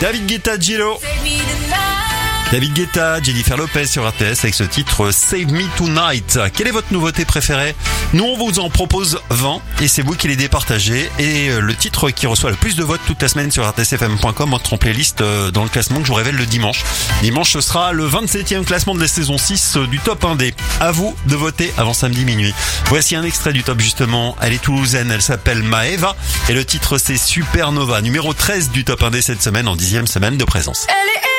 David Guetta, Gillo. David Guetta, Jennifer Lopez sur RTS avec ce titre Save Me Tonight. Quelle est votre nouveauté préférée? Nous on vous en propose 20 et c'est vous qui les départagez. Et le titre qui reçoit le plus de votes toute la semaine sur rtsfm.com entre en playlist dans le classement que je vous révèle le dimanche. Dimanche ce sera le 27e classement de la saison 6 du Top 1D. À vous de voter avant samedi minuit. Voici un extrait du top justement. Elle est toulousaine, elle s'appelle Maeva et le titre c'est Supernova. Numéro 13 du Top 1D cette semaine en 10e semaine de présence. Elle est